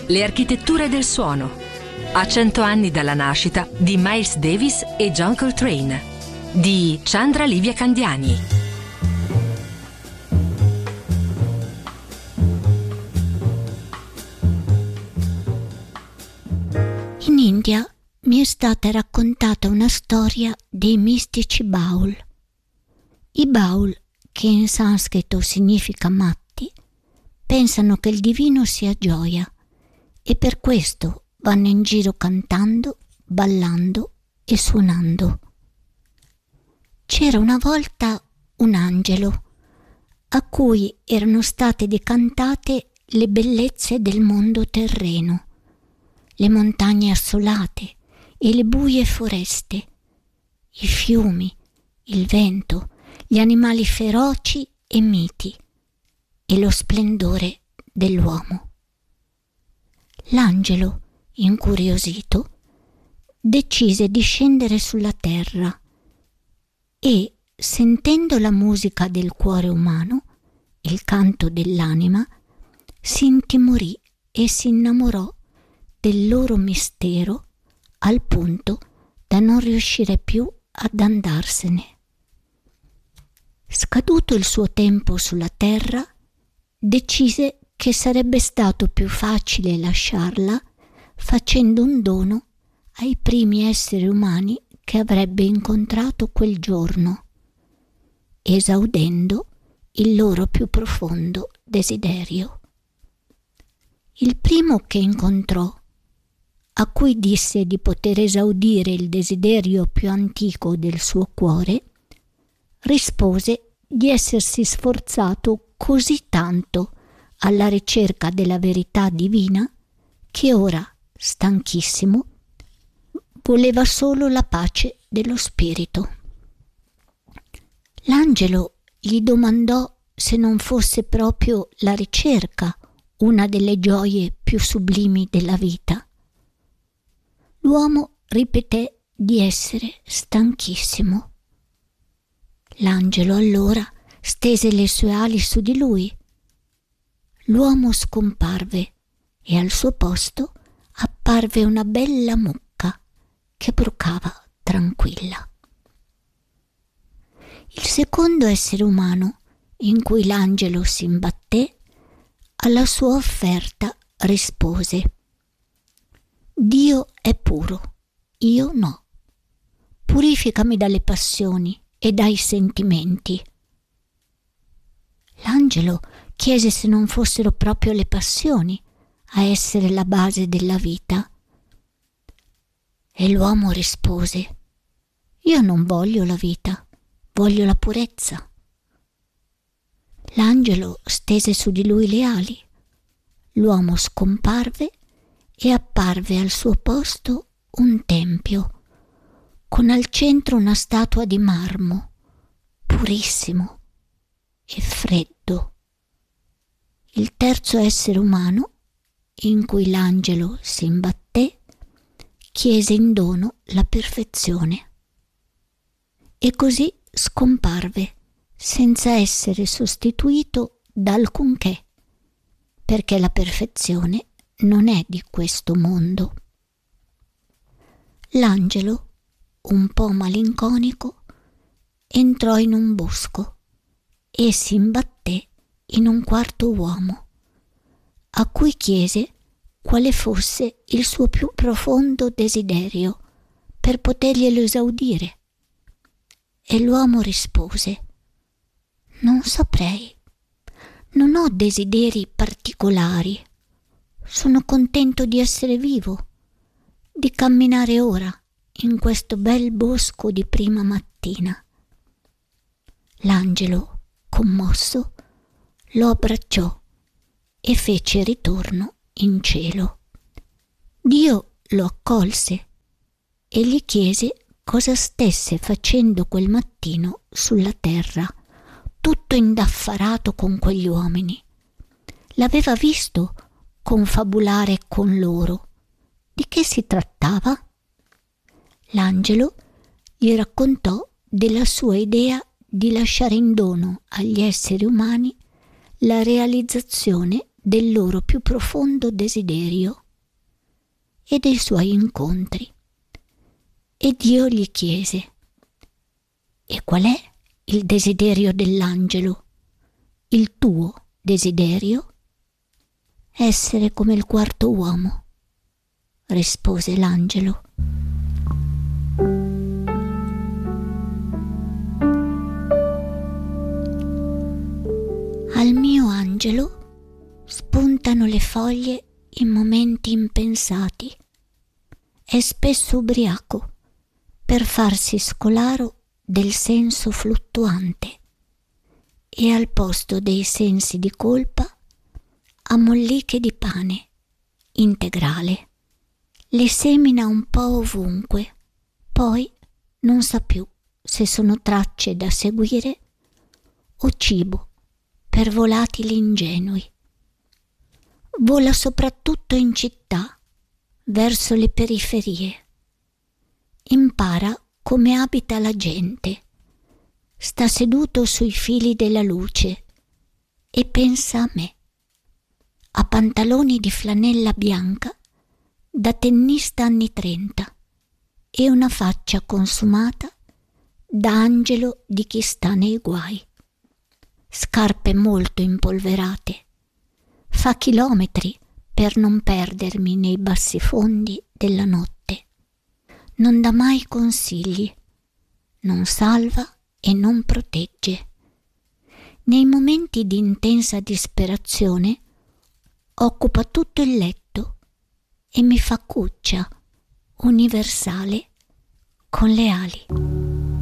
Le architetture del suono. A 100 anni dalla nascita di Miles Davis e John Coltrane. Di Chandra Livia Candiani. In India mi è stata raccontata una storia dei mistici Baul. I Baul, che in sanscrito significa matti, pensano che il divino sia gioia e per questo vanno in giro cantando, ballando e suonando. C'era una volta un angelo a cui erano state decantate le bellezze del mondo terreno, le montagne assolate e le buie foreste, i fiumi, il vento, gli animali feroci e miti e lo splendore dell'uomo. L'angelo, incuriosito, decise di scendere sulla terra e, sentendo la musica del cuore umano, il canto dell'anima, si intimorì e si innamorò del loro mistero al punto da non riuscire più ad andarsene. Scaduto il suo tempo sulla terra, decise che sarebbe stato più facile lasciarla facendo un dono ai primi esseri umani che avrebbe incontrato quel giorno, esaudendo il loro più profondo desiderio. Il primo che incontrò, a cui disse di poter esaudire il desiderio più antico del suo cuore, rispose di essersi sforzato così tanto alla ricerca della verità divina che ora, stanchissimo, voleva solo la pace dello spirito. L'angelo gli domandò se non fosse proprio la ricerca una delle gioie più sublimi della vita. L'uomo ripeté di essere stanchissimo. L'angelo allora stese le sue ali su di lui. L'uomo scomparve e al suo posto apparve una bella mucca che brucava tranquilla. Il secondo essere umano in cui l'angelo si imbatté, alla sua offerta rispose: Dio è puro, io no. Purificami dalle passioni e dai sentimenti. L'angelo chiese se non fossero proprio le passioni a essere la base della vita. E l'uomo rispose: Io non voglio la vita, voglio la purezza. L'angelo stese su di lui le ali. L'uomo scomparve e apparve al suo posto un tempio, con al centro una statua di marmo, purissimo e freddo. Il terzo essere umano, in cui l'angelo si imbatté, chiese in dono la perfezione. E così scomparve, senza essere sostituito da alcunché, perché la perfezione non è di questo mondo. L'angelo, un po' malinconico, entrò in un bosco e si imbatté in un quarto uomo, a cui chiese quale fosse il suo più profondo desiderio per poterglielo esaudire. E l'uomo rispose: Non saprei, non ho desideri particolari. Sono contento di essere vivo, di camminare ora in questo bel bosco di prima mattina. L'angelo, commosso, lo abbracciò e fece ritorno in cielo. Dio lo accolse e gli chiese cosa stesse facendo quel mattino sulla terra, tutto indaffarato con quegli uomini. L'aveva visto confabulare con loro. Di che si trattava? L'angelo gli raccontò della sua idea di lasciare in dono agli esseri umani la realizzazione del loro più profondo desiderio e dei suoi incontri. E Dio gli chiese: e qual è il desiderio dell'angelo? Il tuo desiderio? Essere come il quarto uomo, rispose l'angelo. Al mio angelo spuntano le foglie in momenti impensati. È spesso ubriaco per farsi scolaro del senso fluttuante e al posto dei sensi di colpa ha molliche di pane integrale. Le semina un po' ovunque, poi non sa più se sono tracce da seguire o cibo per volatili ingenui. Vola soprattutto in città, verso le periferie. Impara come abita la gente. Sta seduto sui fili della luce e pensa a me. Ha pantaloni di flanella bianca da tennista anni 30 e una faccia consumata da angelo di chi sta nei guai. Scarpe molto impolverate. Fa chilometri per non perdermi nei bassifondi della notte. Non dà mai consigli, non salva e non protegge. Nei momenti di intensa disperazione occupa tutto il letto e mi fa cuccia universale con le ali.